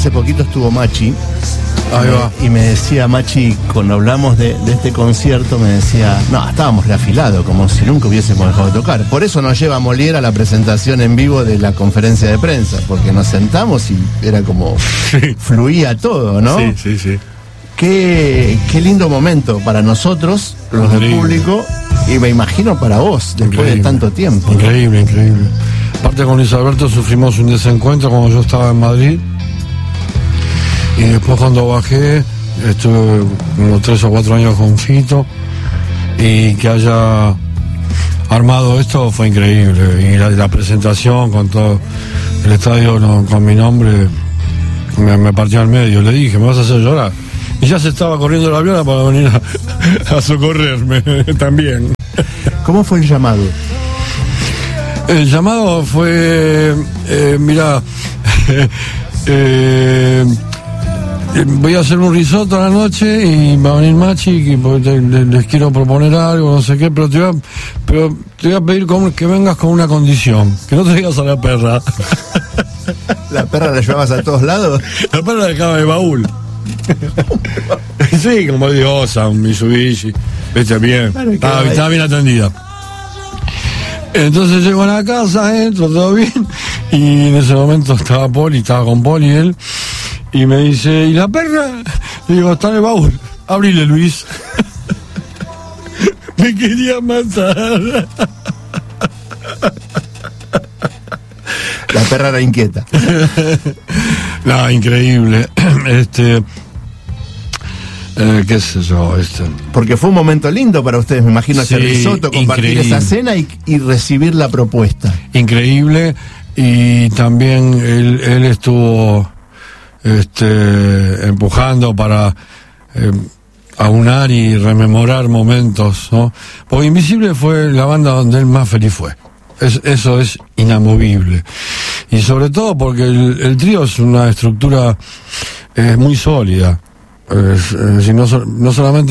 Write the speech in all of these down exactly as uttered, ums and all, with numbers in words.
hace poquito estuvo Machi. Ahí va. Y me decía Machi, cuando hablamos de, de este concierto, me decía, no, estábamos reafilados, como si nunca hubiésemos dejado de tocar. Por eso nos lleva Molière a la presentación en vivo de la conferencia de prensa, porque nos sentamos y era como, sí, fluía todo, ¿no? Sí, sí, sí. Qué, qué lindo momento para nosotros, los del público, y me imagino para vos, después increíble, de tanto tiempo. Increíble, ¿no? Increíble. Aparte con Luis Alberto sufrimos un desencuentro cuando yo estaba en Madrid. Y después cuando bajé, estuve unos tres o cuatro años con Fito, y que haya armado esto fue increíble. Y la, la presentación con todo el estadio, no, con mi nombre, me, me partió al medio. Le dije, me vas a hacer llorar. Y ya se estaba corriendo la viola para venir a, a socorrerme también. ¿Cómo fue el llamado? El llamado fue, eh, mirá, eh, voy a hacer un risotto a la noche y va a venir Machi y les quiero proponer algo, no sé qué, pero te voy a, pero te voy a pedir que vengas con una condición, que no traigas a la perra. ¿La perra la llevabas a todos lados? La perra la dejaba en el baúl. Sí, como diosa, un Mitsubishi, viste bien, claro, estaba, estaba bien atendida. Entonces llego a la casa, entro, todo bien, y en ese momento estaba Poli, estaba con Poli él. Y me dice, ¿y la perra? Le digo, está en el baúl. Abrile, Luis. Me quería matar. La perra era inquieta. No, increíble. Este... Eh, qué sé yo, este... Porque fue un momento lindo para ustedes, me imagino, hacer sí, risotto, compartir increíble. Esa cena y, y recibir la propuesta. Increíble. Y también él, él estuvo... Este, empujando para eh, aunar y rememorar momentos, ¿no? Porque Invisible fue la banda donde él más feliz fue. Es, eso es inamovible. Y sobre todo porque el, el trío es una estructura eh, muy sólida. Es, es decir, no, no solamente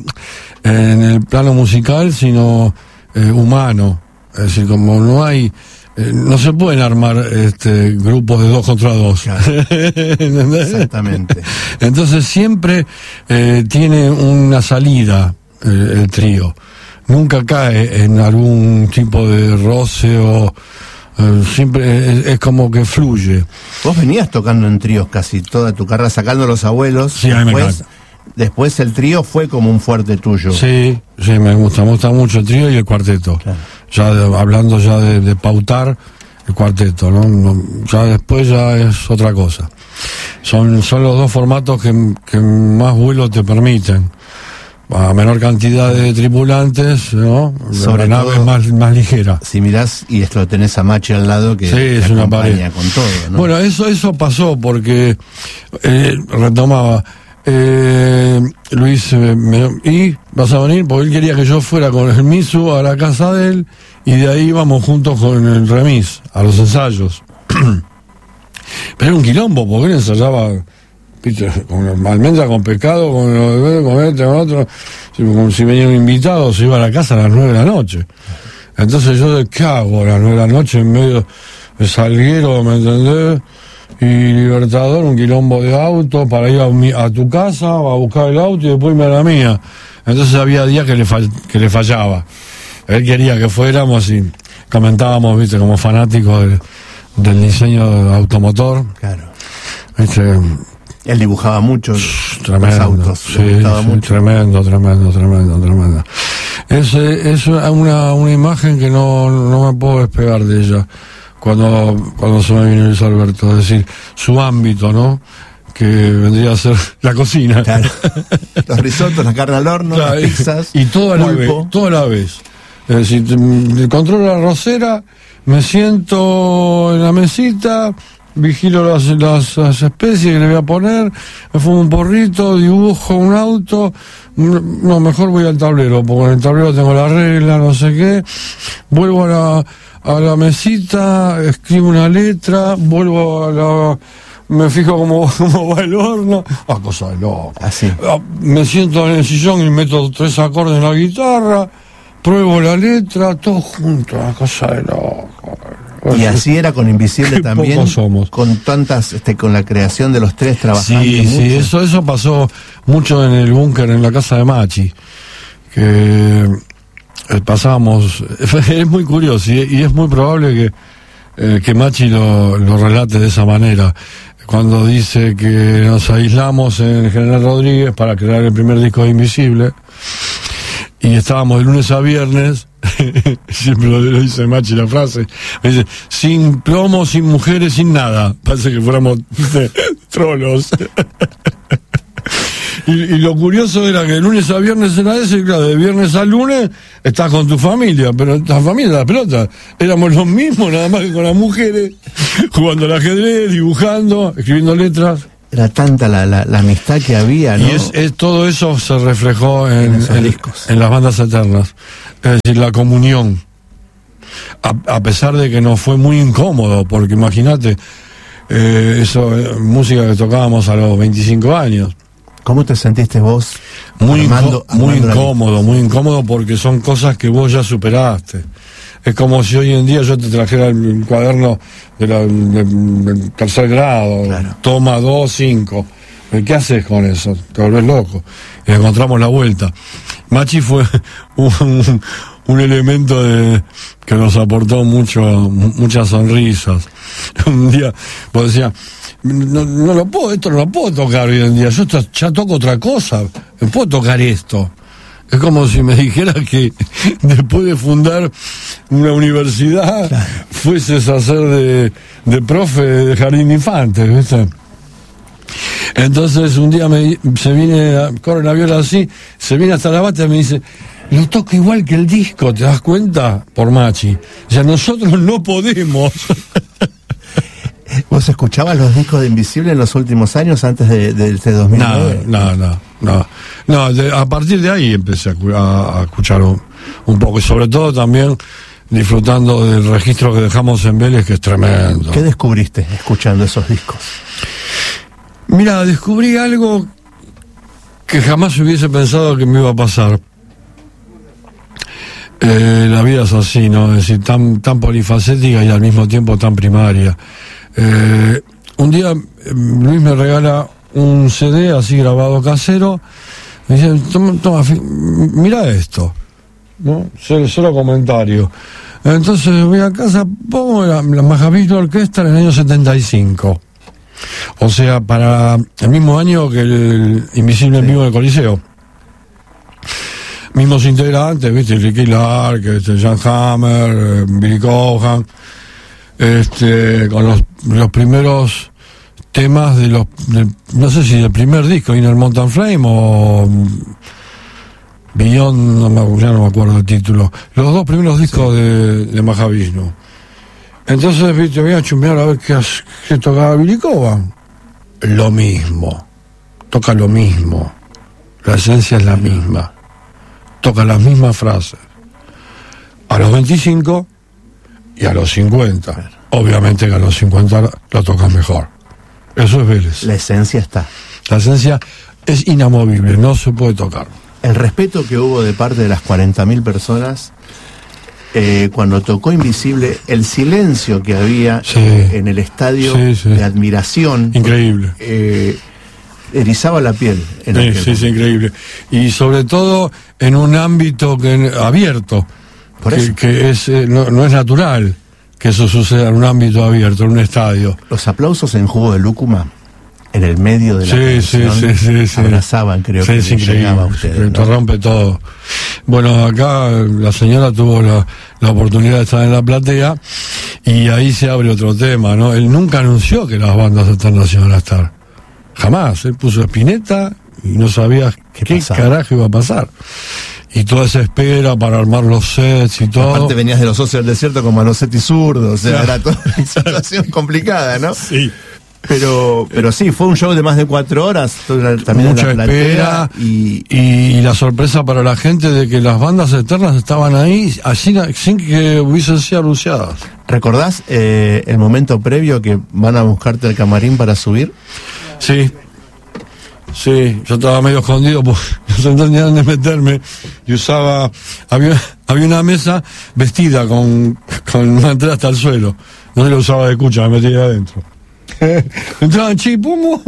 en el plano musical, sino eh, humano. Es decir, como no hay... No se pueden armar este, grupos de dos contra dos. Claro. Exactamente. Entonces siempre eh, tiene una salida el, el trío. Nunca cae en algún tipo de roce o eh, siempre es, es como que fluye. Vos venías tocando en tríos casi toda tu carrera, sacando Los Abuelos. Sí, a mí me encanta. Después el trío fue como un fuerte tuyo. Sí, sí, me gusta, me gusta mucho el trío y el cuarteto. Claro. Ya de, hablando ya de, de pautar el cuarteto, ¿no? ¿no? Ya después ya es otra cosa. Son, son los dos formatos que, que más vuelo te permiten. A menor cantidad de tripulantes, ¿no? Sobre la nave es más, más ligera. Si mirás y esto lo tenés a Machi al lado que sí, es una pared con todo, ¿no? Bueno, eso, eso pasó porque eh, retomaba. Eh, Luis eh, me, y vas a venir porque él quería que yo fuera con el Misu a la casa de él y de ahí íbamos juntos con el Remis a los ensayos. Pero era un quilombo porque él ensayaba, ¿viste? Con almendra, con pescado, con, con este, con otro, como si venía un invitado, se iba a la casa a las nueve de la noche. Entonces yo de qué hago a las nueve de la noche en medio de Salguero, ¿me entendés? Y Libertador, un quilombo de auto para ir a, a tu casa, a buscar el auto y después irme a la mía. Entonces había días que le, fall, que le fallaba. Él quería que fuéramos y comentábamos, viste, como fanáticos del, del diseño automotor. Claro. Este, él dibujaba mucho tremendo, los autos. Sí, sí, mucho. tremendo, tremendo, tremendo, tremendo. Es, es una, una imagen que no, no me puedo despegar de ella. Cuando, cuando se me vino Luis Alberto, es decir, su ámbito, ¿no? Que vendría a ser la cocina. Claro. Los risotos, la carne al horno, claro, las pizzas. Y toda la vez, toda la vez. Es decir, controlo la arrocera, me siento en la mesita, vigilo las, las, las especies que le voy a poner, me fumo un porrito, dibujo un auto, no, mejor voy al tablero, porque en el tablero tengo la regla, no sé qué, vuelvo a la, a la mesita, escribo una letra, vuelvo a la... me fijo cómo, cómo va el horno, ah, cosa de loco. Así. Me siento en el sillón y meto tres acordes en la guitarra, pruebo la letra, todo junto, una cosa de loco. Y así era con Invisible también, pocos somos. con tantas, este, con la creación de los tres trabajando. Sí, mucho. sí, eso, eso pasó mucho en el búnker, en la casa de Machi, que eh, pasábamos, es muy curioso y, y es muy probable que, eh, que Machi lo, lo relate de esa manera, cuando dice que nos aislamos en General Rodríguez para crear el primer disco de Invisible, y estábamos de lunes a viernes, siempre lo, lo dice Machi la frase, me dice, sin plomo, sin mujeres, sin nada. Parece que fuéramos trolos. y, y lo curioso era que de lunes a viernes era ese, y claro, de viernes a lunes estás con tu familia, pero la familia, la pelota, éramos los mismos, nada más que con las mujeres, jugando al ajedrez, dibujando, escribiendo letras. Era tanta la, la, la amistad que había, ¿no? Y es, es, todo eso se reflejó en, en, en, en las bandas eternas. Es decir, la comunión. A, a pesar de que nos fue muy incómodo, porque imagínate, eh, eso, eh, música que tocábamos a los veinticinco años. ¿Cómo te sentiste vos? Muy, armando, inco muy armando incómodo, muy incómodo porque son cosas que vos ya superaste. Es como si hoy en día yo te trajera el cuaderno de la, de, del tercer grado, claro. Toma dos, cinco. ¿Qué haces con eso? Te volvés loco. Y encontramos la vuelta. Machi fue un, un elemento de, que nos aportó mucho, muchas sonrisas. Un día vos decías, no, no lo puedo, esto no lo puedo tocar hoy en día. Yo ya toco otra cosa. Me puedo tocar esto. Es como si me dijera que después de fundar una universidad, claro, fueses a ser de, de profe de jardín de infantes, ¿viste? Entonces un día me, se viene, corre la viola así, se viene hasta la bata y me dice, lo toco igual que el disco, ¿te das cuenta? Por Machi. O sea, nosotros no podemos. ¿Vos escuchabas los discos de Invisible en los últimos años, antes de, de este dos mil nueve? No, no, no. No, no de, a partir de ahí empecé a, a, a escuchar un, un poco, y sobre todo también disfrutando del registro que dejamos en Vélez, que es tremendo. ¿Qué descubriste escuchando esos discos? Mira, descubrí algo que jamás hubiese pensado que me iba a pasar. Eh, la vida es así, ¿no? Es decir, tan, tan polifacética y al mismo tiempo tan primaria. Eh, un día Luis me regala un C D así grabado casero, me dice, toma, toma, mira esto, ¿no? Solo, solo comentario. Entonces voy a casa, pongo la, la Mahavishnu Orquesta en el año setenta y cinco, o sea, para el mismo año que el Invisible en vivo del Coliseo. Mismos integrantes, viste, Ricky Lark, este, Jan Hammer, eh, Billy Cohan, este, con los, los primeros temas de los, de, no sé si del primer disco, Inner Mountain Flame o Beyond, no me, ya no me acuerdo el título, los dos primeros discos, sí, de, de Mahavishnu. Entonces, viste, voy a chumbear a ver qué, qué tocaba Billy Cohan. Lo mismo, toca lo mismo, la esencia es la misma, toca las mismas frases a los veinticinco y a los cincuenta. Obviamente que a los cincuenta lo tocas mejor. Eso es Vélez. La esencia está. La esencia es inamovible, no se puede tocar. El respeto que hubo de parte de las cuarenta mil personas eh, cuando tocó Invisible, el silencio que había, sí, eh, en el estadio, sí, sí, de admiración. Increíble. Eh, erizaba la piel. En sí, sí, sí, increíble. Y sobre todo en un ámbito que, abierto, Por que, eso. que es, eh, no, no es natural que eso suceda en un ámbito abierto, en un estadio. Los aplausos en Jugo de Lúcuma, en el medio de la sí, canción, sí, sí, sí, abrazaban, creo sí, que es increíble, llegaba a ustedes, ¿no? Te rompe todo. Bueno, acá la señora tuvo la, la oportunidad de estar en la platea y ahí se abre otro tema, ¿no? Él nunca anunció que las bandas eternas iban a estar. Jamás. Él puso Spinetta y no sabía qué, qué carajo iba a pasar. Y toda esa espera para armar los sets y todo. Aparte venías de los socios del desierto con Manosetti zurdo, o sea, claro, era toda una situación complicada, ¿no? Sí. Pero, pero sí, fue un show de más de cuatro horas, también mucha en la espera y... y la sorpresa para la gente de que las bandas eternas estaban ahí así, sin que hubiesen sido anunciadas. ¿Recordás eh, el momento previo que van a buscarte el camarín para subir? Sí. Sí, yo estaba medio escondido porque senté ni dónde meterme y usaba, había, había una mesa vestida con, con una entrada hasta el suelo. No se lo usaba de cucha, me metía adentro. Entraban chipumo.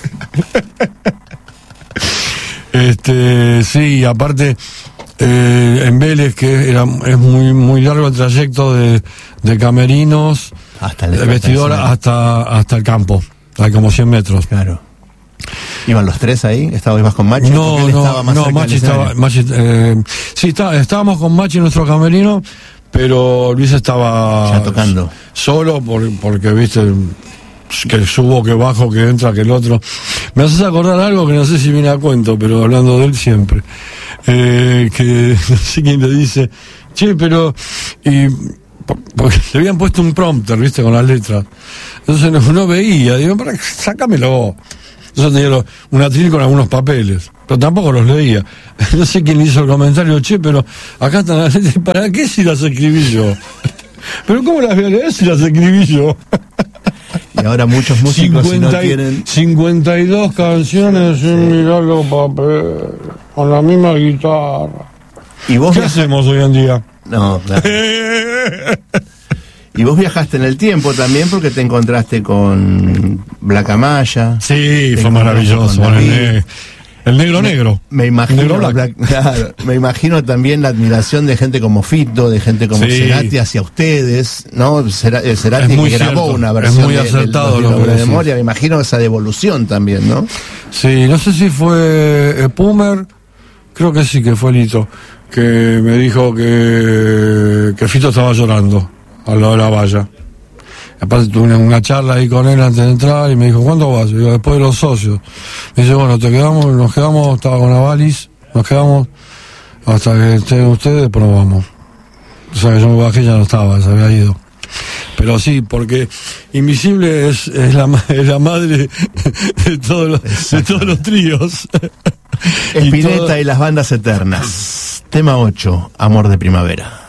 este, sí, aparte, eh, en Vélez, que era, es muy, muy largo el trayecto de, de camerinos, hasta el vestidor hasta, hasta el campo. Hay como cien metros. Claro. ¿Iban los tres ahí? ¿Estabas ibas con Machi? No, él no, estaba más no, cerca Machi del estaba, escenario? Machi, eh, sí, está, estábamos con Machi en nuestro camerino, pero Luis estaba ya tocando. Solo por, porque, viste, que subo, que bajo, que entra, que el otro. Me haces acordar algo que no sé si viene a cuento, pero hablando de él siempre. Eh, que no sé quién le dice, che, pero... y porque le habían puesto un prompter, viste, con las letras. Entonces no, no veía, digo, para, sácamelo. Entonces tenía lo, un atril con algunos papeles, pero tampoco los leía. No sé quién hizo el comentario, che, pero acá están las letras, ¿para qué si las escribí yo? Pero ¿cómo las voy a leer si las escribí yo? Y ahora muchos músicos cincuenta, si no quieren... cincuenta y dos canciones sin mirar los papeles, con la misma guitarra. ¿Y vos ¿Qué viaj... hacemos hoy en día? No, claro. Y vos viajaste en el tiempo también porque te encontraste con Black Amaya. Sí, fue maravilloso. Con el, ne- el negro me, negro. Me imagino, negro black. Black, claro, me imagino también la admiración de gente como Fito, de gente como Sí. Cerati hacia ustedes, ¿no? Cerati, Es Cerati muy que grabó cierto, una es versión muy de, de, acertado de, lo de, que de decís. memoria. Me imagino esa devolución también, ¿no? Sí, no sé si fue eh, Pumer, creo que sí que fue Lito, que me dijo que, que Fito estaba llorando al lado de la valla. Aparte tuve una, una charla ahí con él antes de entrar y me dijo, ¿cuándo vas? Y digo, después de los socios. Me dice, bueno, te quedamos, nos quedamos, estaba con Avalis, nos quedamos hasta que estén ustedes, después nos vamos. O sea que yo me bajé y ya no estaba, se había ido. Pero sí, porque Invisible es, es, la, es la madre de todos los, de todos los tríos. Spinetta y, todo... y las bandas eternas. Tema ocho, Amor de Primavera.